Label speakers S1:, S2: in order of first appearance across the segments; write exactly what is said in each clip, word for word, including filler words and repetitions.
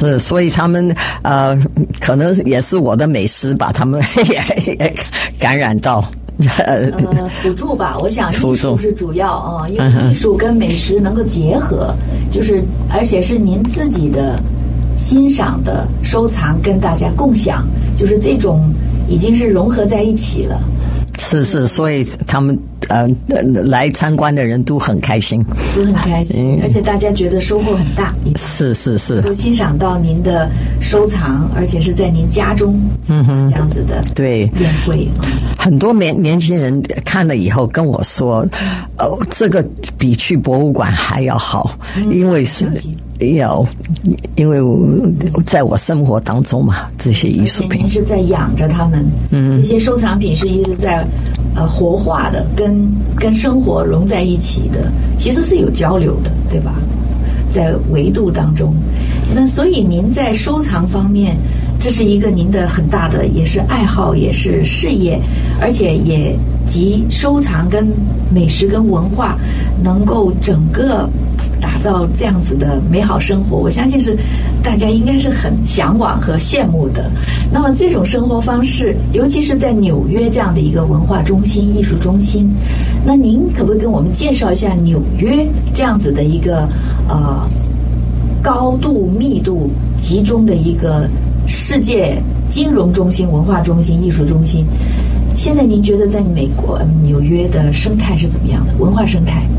S1: 是，所以他们呃，可能也是我的美食把他们也也感染到。
S2: 呃，辅助吧，我想艺术是主要啊，因为艺术跟美食能够结合，就是而且是您自己的欣赏的收藏跟大家共享，就是这种已经是融合在一起了。
S1: 是是，所以他们呃来参观的人都很开心，
S2: 都很开心，而且大家觉得收获很大。
S1: 是是是，
S2: 都欣赏到您的收藏，而且是在您家中嗯哼这样子的
S1: 对
S2: 宴会。
S1: 很多年年轻人看了以后跟我说，呃，这个比去博物馆还要好，嗯、因为是。有，因为我在我生活当中嘛，这些艺术品，
S2: 您是在养着他们，嗯，这些收藏品是一直在呃活化的，跟跟生活融在一起的，其实是有交流的，对吧？在维度当中，那所以您在收藏方面，这是一个您的很大的也是爱好，也是事业，而且也集收藏跟美食跟文化，能够整个打造这样子的美好生活，我相信是大家应该是很向往和羡慕的。那么这种生活方式，尤其是在纽约这样的一个文化中心、艺术中心，那您可不可以跟我们介绍一下纽约这样子的一个呃高度密度集中的一个世界金融中心、文化中心、艺术中心？现在您觉得在美国纽约的生态是怎么样的？文化生态？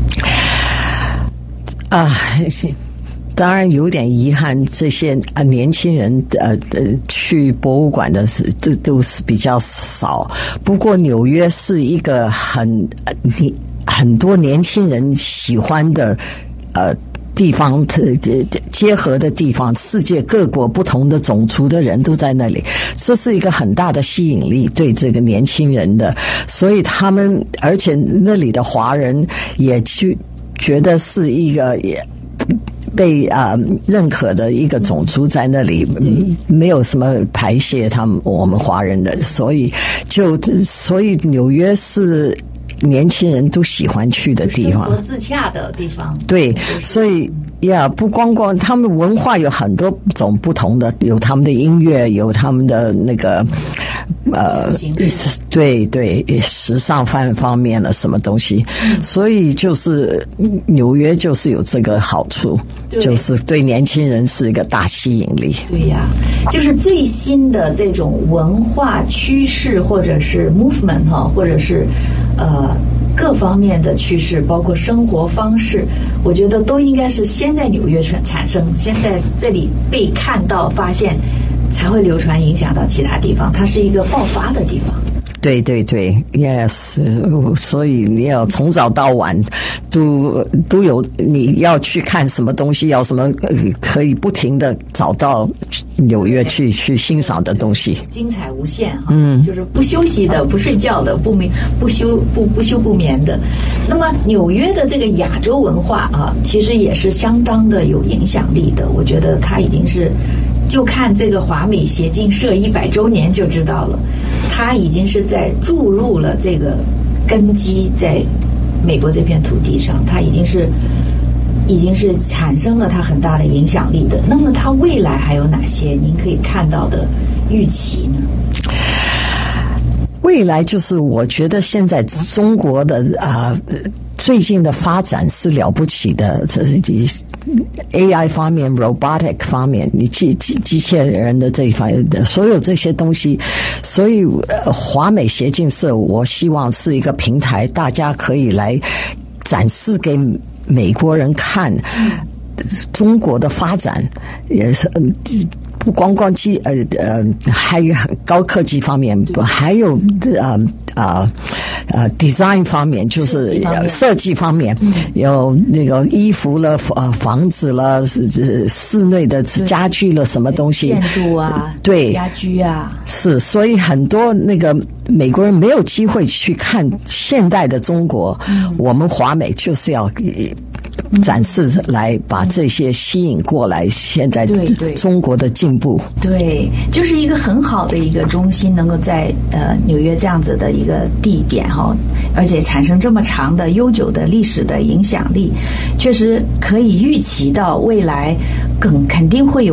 S1: 啊，当然有点遗憾，这些啊年轻人呃呃去博物馆的是都都是比较少。不过纽约是一个很你很多年轻人喜欢的呃地方，结合的地方，世界各国不同的种族的人都在那里，这是一个很大的吸引力对这个年轻人的，所以他们而且那里的华人也去。觉得是一个也被啊、呃、认可的一个种族在那里，嗯、没有什么排泄他们我们华人的，所以就所以纽约是年轻人都喜欢去的地方，
S2: 生活自洽的地方。
S1: 对，所以呀，不光光他们文化有很多种不同的，有他们的音乐，有他们的那个。呃，对对，时尚方方面的什么东西，嗯、所以就是纽约就是有这个好处，就是对年轻人是一个大吸引力。
S2: 对呀，就是最新的这种文化趋势，或者是 movement 哈，或者是呃各方面的趋势，包括生活方式，我觉得都应该是先在纽约产生，先在这里被看到、发现。才会流传影响到其他地方，它是一个爆发的地方。
S1: 对对对 ，yes， 所以你要从早到晚都都有你要去看什么东西，要什么可以不停的找到纽约去去欣赏的东西，
S2: 精彩无限啊！嗯，就是不休息的、不睡觉的、不眠不休不不休不眠的。那么纽约的这个亚洲文化啊，其实也是相当的有影响力的。我觉得它已经是。就看这个华美协进社一百周年就知道了，它已经是在注入了这个根基在美国这片土地上，它已经是已经是产生了它很大的影响力的。那么它未来还有哪些您可以看到的预期呢？
S1: 未来就是我觉得现在中国的啊、呃、最近的发展是了不起的，这是 A I 方面 robotic 方面，你机机机器人的这一方面的所有这些东西，所以呃华美协进社我希望是一个平台，大家可以来展示给美国人看中国的发展，也是嗯。不光光机呃呃，还有高科技方面，还有呃呃呃 design 方面，就是设计方面，有那个衣服了、呃房子了、室内的家具了，什么东西，
S2: 建筑啊，
S1: 对，
S2: 家居啊，
S1: 是，所以很多那个美国人没有机会去看现代的中国，嗯、我们华美就是要。展示来把这些吸引过来，现在中国的进步，
S2: 对，就是一个很好的一个中心，能够在呃纽约这样子的一个地点哈，而且产生这么长的悠久的历史的影响力，确实可以预期到未来更肯定会有。